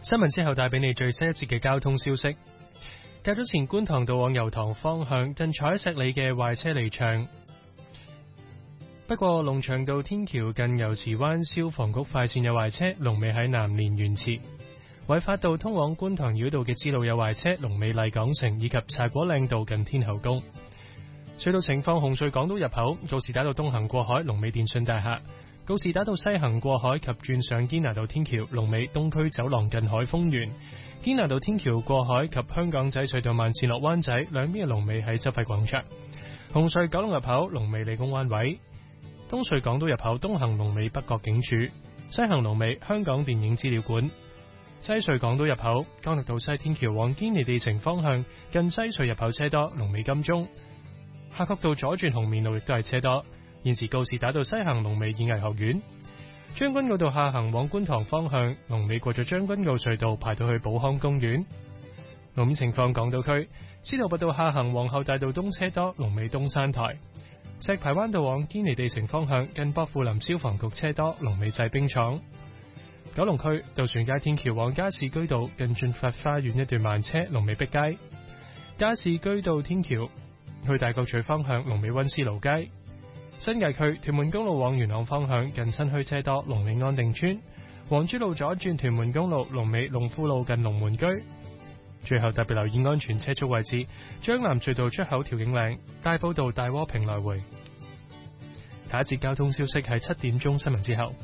新聞之後帶俾你最新一節嘅交通消息。較早前觀塘道往油塘方向近彩石里嘅壞車離場，不過龍翔道天橋近牛池灣消防局快線有壞車，龍尾喺南蓮園池。偉發道通往觀塘繞道嘅支路有壞車，龍尾麗港城以及茶果嶺道近天后宮。隧道情況：紅隧港島入口告士打道東行過海，龍尾電訊大廈；告士打道西行過海及轉上堅拿道天橋，龍尾東區走廊近海峰園。堅拿道天橋過海及香港仔隧道慢線落灣仔，兩邊嘅龍尾喺收費廣場。紅隧九龍入口龍尾理工灣位。東隧港島入口東行龍尾北角警署，西行龍尾香港電影資料館。西隧港島入口江樂道西天橋往堅尼地城方向近西隧入口車多，龍尾金鐘。夏慤道左轉紅棉路亦都係車多，現時告士打道西行龍尾演藝學院，將軍澳道下行往觀塘方向龍尾過咗將軍澳隧道排到去寶康公園。路面情況：港島區司徒拔道下行皇后大道東車多，龍尾東山台；石排灣道往堅尼地城方向近薄扶林消防局車多，龍尾製冰廠。九龍區渡船街天橋往加士居道近駿發花園一段慢車，龍尾碧街；加士居道天橋去大角咀方向龍尾溫思勞街。新界區屯門公路往元朗方向近新墟車多，龍尾安定村；黃珠路左轉屯門公路龍尾龍富路近龍門居。最後特別留意安全車速位置：將南隧道出口調景嶺、大埔道大窩坪來回。下一節交通消息係7點鐘新聞之後。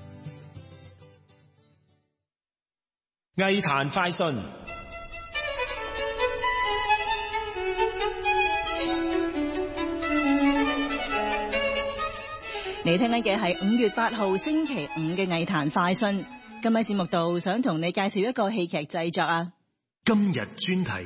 藝壇快訊。 你聽緊嘅係5月8號星期五嘅藝壇快訊。今日節目度想同你介紹一個戲劇製作啊。 今日專題。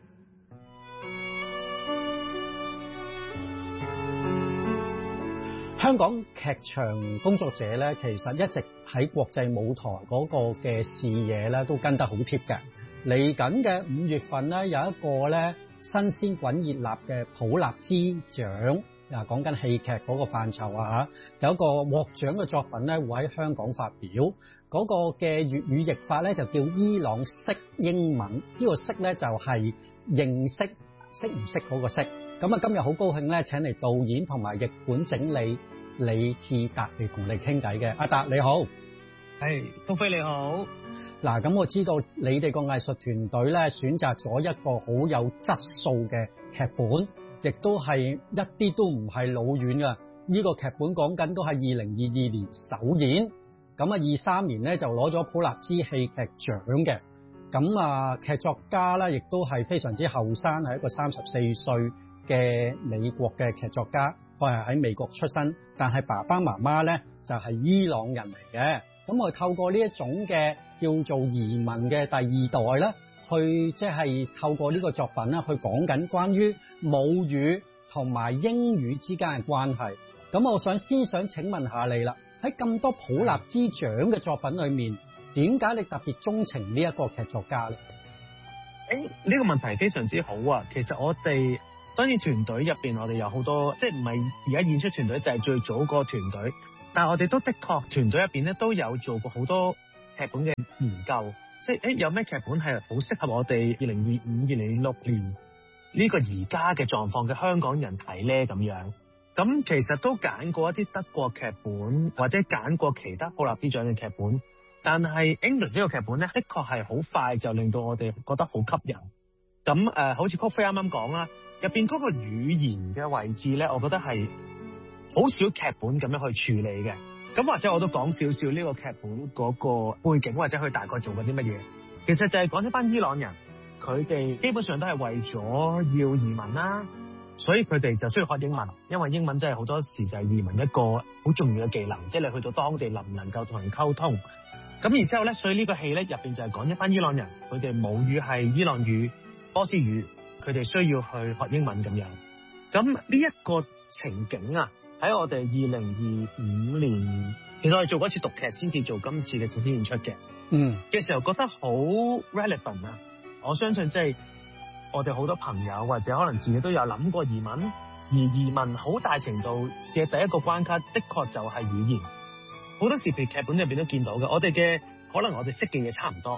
香港劇場工作者咧，其實一直喺國際舞台嗰個嘅視野咧，都跟得好貼嘅。嚟緊嘅5月份咧，有一個咧新鮮滾熱辣嘅普立茲獎。講緊戲劇嗰個範疇啊嚇，有一個獲獎嘅作品咧，會喺香港發表。嗰個嘅粵語譯法咧就叫伊朗式英文，呢個式咧就係認識識唔識嗰個識。咁啊，今日好高興咧，請嚟導演同埋譯本整理李志達嚟同你傾偈嘅。阿達你好。 係，東飛你好。 嗱，咁我知道你哋個藝術團隊咧選擇咗一個好有質素嘅劇本。亦都係一啲都唔係老遠㗎，呢個劇本講緊都係2022年首演，咁啊23年咧就攞咗普立茲戲劇獎嘅，咁啊劇作家咧亦都係非常之後生，係一個34歲嘅美國嘅劇作家，佢係喺美國出身，但係爸爸媽媽咧就係伊朗人嚟嘅，咁我透過呢一種嘅叫做移民嘅第二代咧。去即係透過呢個作品咧，去講緊關於母語同埋英語之間嘅關係。咁我先想請問下你啦，喺咁多普立茲獎嘅作品裏面，點解你特別鍾情呢一個劇作家咧？ 呢個問題非常之好啊！其實我哋當然團隊入邊，我哋有好多即係唔係而家演出團隊就係最早嗰個團隊，但係我哋都的確團隊入邊咧都有做過好多劇本嘅研究。即係有咩劇本係好適合我哋2025、2026年呢個而家嘅狀況嘅香港人睇咧咁樣？咁其實都揀過一啲德國劇本，或者揀過其他普立茲獎嘅劇本，但係 English 呢個劇本咧，的確係好快就令到我哋覺得好吸引。咁好似曲飛啱啱講啦，入邊嗰個語言嘅位置咧，我覺得係好少劇本咁樣去處理嘅。咁或者我都講少少呢個劇本嗰個背景，或者佢大概做過啲乜嘢。其實就係講一班伊朗人，佢哋基本上都係為咗要移民啦，所以佢哋就需要學英文，因為英文真係好多時就係移民一個好重要嘅技能，即係你去到當地能唔能夠同人溝通。咁然之後咧，所以呢個戲咧入邊就係講一班伊朗人，佢哋母語係伊朗語、波斯語，佢哋需要去學英文咁樣。咁呢一個情景啊，喺我哋2025年，其實我哋做過一次讀劇先至做今次嘅正式演出嘅。嘅時候覺得好 relevant 啊！我相信即係我哋好多朋友或者可能自己都有諗過移民，而移民好大程度嘅第一個關卡，的確就係語言。好多時譬如劇本入邊都見到嘅，我哋嘅可能我哋識嘅嘢差唔多，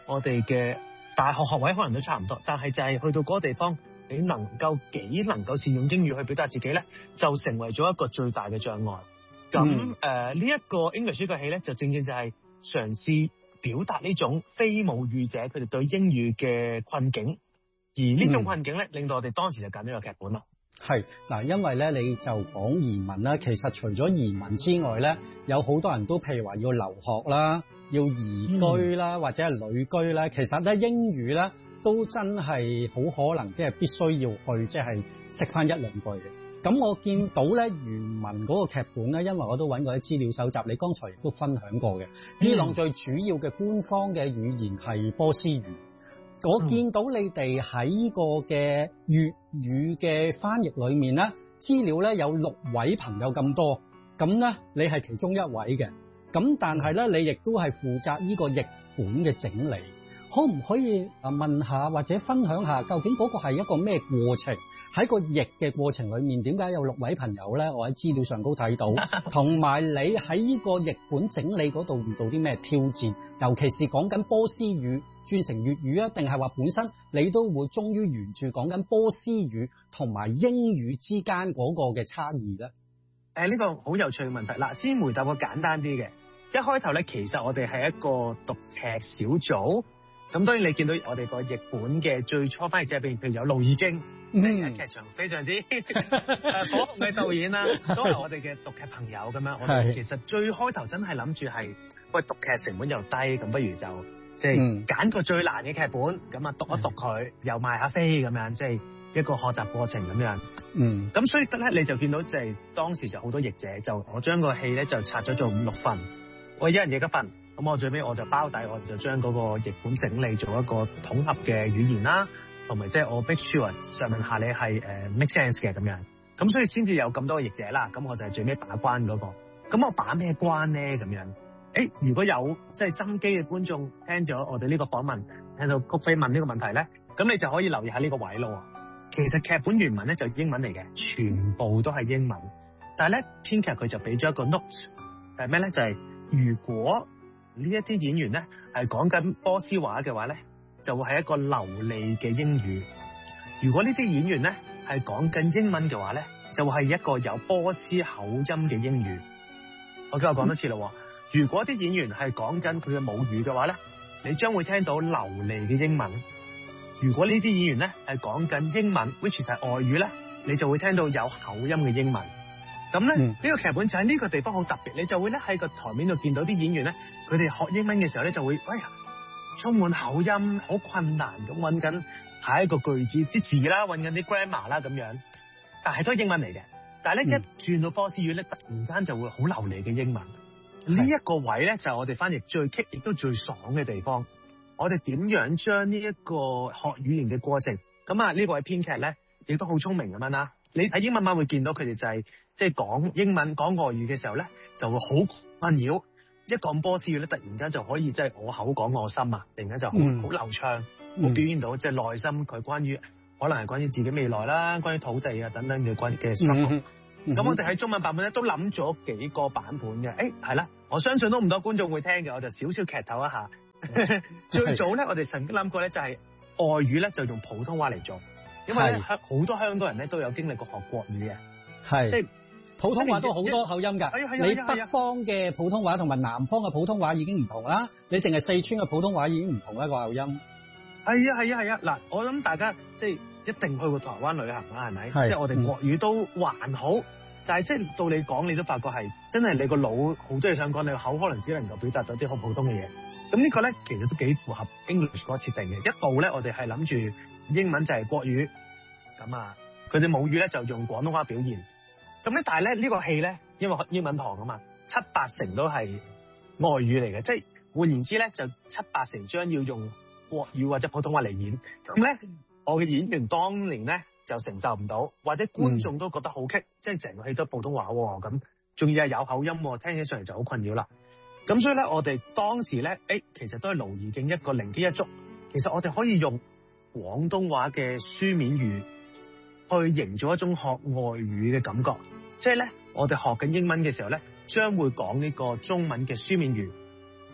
我哋嘅大學學位可能都差唔多，但係就係去到嗰個地方，你幾能夠善用英語去表達自己咧，就成為咗一個最大嘅障礙。咁呢一個 English 呢個戲咧，就正正就係嘗試表達呢種非母語者佢哋對英語嘅困境，而呢種困境咧，令到我哋當時就揀呢個劇本咯。 係嗱，因為咧你就講移民啦，其實除咗移民之外咧，有好多人都譬如話要留學啦，要移居啦，或者係旅居啦，其實咧英語咧都真係好可能即係必須要去即係識翻一兩句嘅。咁我見到咧原文嗰個劇本咧，因為我都揾過啲資料搜集，你剛才亦都分享過嘅。伊朗最主要嘅官方嘅語言係波斯語。我見到你哋喺呢個嘅粵語嘅翻譯裏面咧，資料咧有6位朋友咁多，咁咧你係其中一位嘅。咁但係咧你亦都係負責呢個譯本嘅整理，可唔可以問下或者分享下，究竟嗰個係一個咩過程？喺個譯嘅過程裏面，點解有6位朋友咧？我喺資料上高睇到，同埋你喺呢個譯本整理嗰度遇到啲咩挑戰？尤其是講緊波斯語轉成粵語啊，定係話本身你都會忠於原著講緊波斯語同埋英語之間嗰個嘅差異咧？ 呢個好有趣嘅問題。嗱，先回答個簡單啲嘅。一開頭咧，其實我哋係一個讀劇小組。咁當然你見到我哋個譯本嘅最初翻譯者入邊，譬如有路已經，劇場非常之火紅嘅導演啦，都係我哋嘅讀劇朋友咁樣。我哋其實最開頭真係諗住係，喂，讀劇成本又低，咁不如就即係揀個最難嘅劇本，咁啊讀一讀佢，又賣下飛咁樣，即係一個學習過程咁樣。咁所以得咧，你就見到即係當時就好多譯者，就我將個戲咧就拆咗做5-6份，我一人譯一份。咁我最尾我就包底，我就將嗰個譯本整理做一個統合嘅語言啦，同埋即係我 make sure 上文下理係make sense 嘅咁樣，咁所以先至有咁多個譯者啦。咁我就係最尾把關嗰個。咁我把咩關咧？咁樣，如果有即係心機嘅觀眾聽咗我哋呢個訪問，聽到曲飛問呢個問題咧，咁你就可以留意下呢個位咯。其實劇本原文咧就英文嚟嘅，全部都係英文，但係咧編劇佢就俾咗一個 note， 係咩咧？就係如果呢一啲演員咧係講緊波斯話嘅話咧，就會係一個流利嘅英語；如果呢啲演員咧係講緊英文嘅話咧，就會係一個有波斯口音嘅英語。我講多次啦，如果啲演員係講緊佢嘅母語嘅話咧，你將會聽到流利嘅英文；如果呢啲演員咧係講緊英文 ，which 係外語咧，你就會聽到有口音嘅英文。咁咧呢個劇本就喺呢個地方好特別，你就會咧喺個台面度見到啲演員咧，佢哋學英文嘅時候咧就會，充滿口音，好困難咁揾緊下一個句子啲字啦，揾緊啲 grammar 啦咁樣，但係都係英文嚟嘅。但係咧一轉到波斯語咧，突然間就會好流利嘅英文。呢一個位咧就係我哋翻譯最棘亦都最爽嘅地方。我哋點樣將呢一個學語言嘅過程，咁啊呢個位編劇咧亦都好聰明咁樣啦。你喺英文版會見到佢哋就係即係講英文講外語嘅時候咧，就會好困擾。一講波斯語咧，突然間就可以即係我口講我心啊，突然間就好流暢，好表現到即係內心佢關於可能係關於自己未來啦，關於土地啊等等嘅關嘅想法。咁我哋喺中文版本咧都諗咗幾個版本嘅。係啦，我相信都唔多觀眾會聽嘅，我就少少劇透一下。最早咧，我哋曾經諗過咧就係外語咧就用普通話嚟做。因為好多香港人咧都有經歷過學國語嘅，即係普通話都好多口音㗎。你北方嘅普通話同埋南方嘅普通話已經唔同啦，你淨係四川嘅普通話已經唔同一個口音。 係啊，嗱，我諗大家即係一定去過台灣旅行啦，係咪？即係我哋國語都還好，但係即係到你講，你都發覺係真係你個腦好多嘢想講，你個口可能只能夠表達到啲好普通嘅嘢。咁呢個咧其實都幾符合 English 嗰個設定嘅。一步咧，我哋係諗住英文就係國語，咁啊，佢哋母語咧就用廣東話表現。咁咧，但係咧呢個戲咧，因為英文堂啊嘛，7-8成都係外語嚟嘅，即係換言之咧，就7-8成將要用國語或者普通話嚟演。咁咧，我嘅演員當年咧就承受唔到，或者觀眾都覺得好棘，即係成個戲都普通話喎，咁仲要係有口音，聽起上嚟就好困擾啦。咁所以咧，我哋當時咧，其實都係勞而敬一個靈機一觸。其實我哋可以用廣東話嘅書面語去營造一種學外語嘅感覺。即係咧，我哋學緊英文嘅時候咧，將會講呢個中文嘅書面語。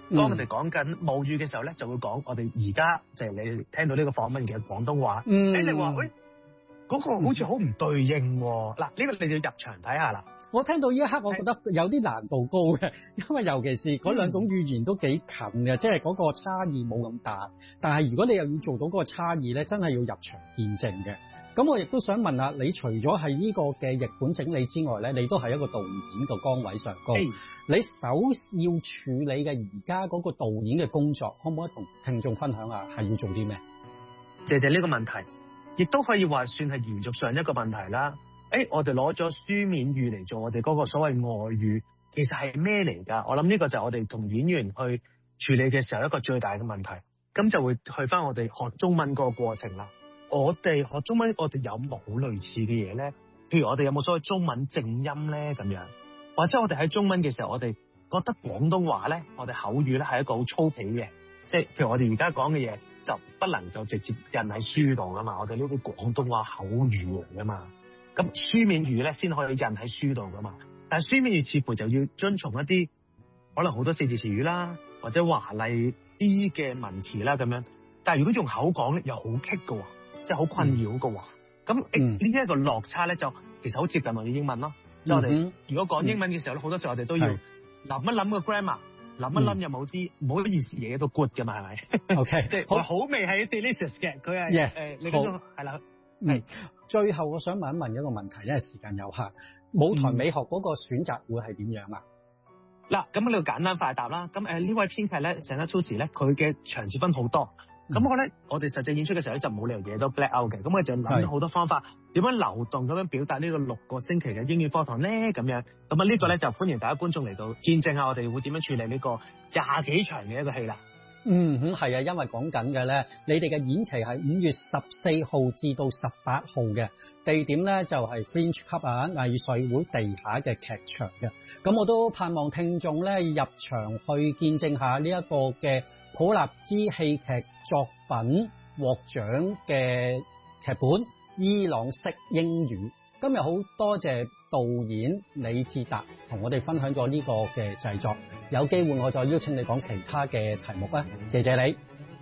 當我哋講緊母語嘅時候咧，就會講我哋而家就係你聽到呢個訪問嘅廣東話。你話喂嗰個好似好唔對應喎。嗱，呢個你要入場睇下啦。 我聽到呢一刻，我覺得有啲難度高嘅，因為尤其是嗰兩種語言都幾近嘅，即係嗰個差異冇咁大。但係如果你又要做到嗰個差異咧，真係要入場見證嘅。咁我亦都想問下，你除咗係呢個嘅譯本整理之外咧，你都係一個導演個崗位上高。你首要處理嘅而家嗰個導演嘅工作，可唔可以同聽眾分享下係要做啲咩？ 謝謝呢個問題，亦都可以話算係延續上一個問題啦。我哋攞咗書面語嚟做我哋嗰個所謂外語，其實係咩嚟㗎？我諗呢個就係我哋同演員去處理嘅時候一個最大嘅問題。咁就會去返我哋學中文個過程啦。我哋學中文，我哋有冇類似嘅嘢咧？譬如我哋有冇所謂中文正音咧咁樣？或者我哋喺中文嘅時候，我哋覺得廣東話咧，我哋口語咧係一個好粗鄙嘅，即係譬如我哋而家講嘅嘢就不能夠直接印喺書度㗎嘛。我哋呢啲廣東話口語嚟㗎嘛。咁書面語咧先可以印喺書度噶嘛，但係書面語似乎就要遵從一啲可能好多四字詞語啦，或者華麗啲嘅文詞啦咁樣。但係如果用口講咧，又好棘噶喎，即係好困擾噶喎。咁呢一個落差咧，就其實好接近我哋英文咯。即係我哋如果講英文嘅時候咧，好多時候我哋都要諗一諗個 grammar， 諗一諗有冇啲唔好意思嘢都 good 噶嘛，係咪 ？OK， 即係好味係 delicious 嘅，佢係 yes， 你講係啦。 最後我想問一問一個問題，因為時間有限，舞台美學嗰個選擇會係點樣啊？ 嗱，咁呢個簡單快答啦。咁呢位編劇咧，Janet Tucci咧，佢嘅場次分好多。咁我哋實際演出嘅時候咧，就冇理由嘢都 black out 嘅。咁我就諗咗好多方法，點樣流動咁樣表達呢個6個星期嘅英語課堂咧？咁樣咁呢個咧就歡迎大家觀眾嚟到見證下我哋會點樣處理呢個20幾場嘅一個戲啦。 係啊，因為講緊嘅咧，你哋嘅演期係5月14號至到18號嘅，地點咧就係 Fringe Club 啊，藝穗會地下嘅劇場嘅。咁我都盼望聽眾咧入場去見證下呢一個嘅普立茲戲劇作品獲獎嘅劇本《伊朗式英語》。今日好多謝導演李志達同我哋分享咗呢個嘅製作，有機會我再邀請你講其他嘅題目啊！謝謝你。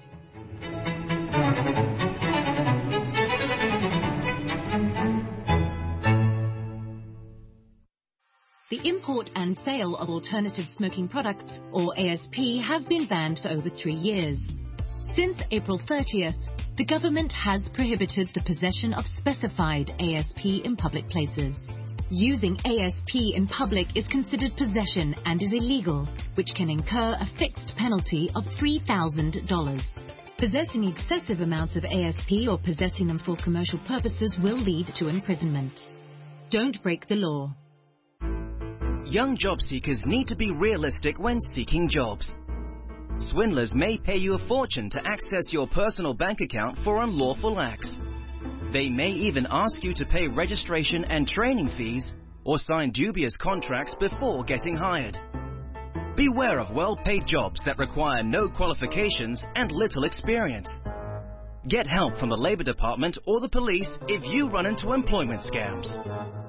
The import and sale of alternative smoking products, or ASP, have been banned for over 3 years. Since April 30th, the government has prohibited the possession of specified ASP in public places. Using ASP in public is considered possession and is illegal, which can incur a fixed penalty of $3,000. Possessing excessive amounts of ASP or possessing them for commercial purposes will lead to imprisonment. Don't break the law. Young job seekers need to be realistic when seeking jobs. Swindlers may pay you a fortune to access your personal bank account for unlawful acts. They may even ask you to pay registration and training fees or sign dubious contracts before getting hired. Beware of well-paid jobs that require no qualifications and little experience. Get help from the Labour Department or the police if you run into employment scams.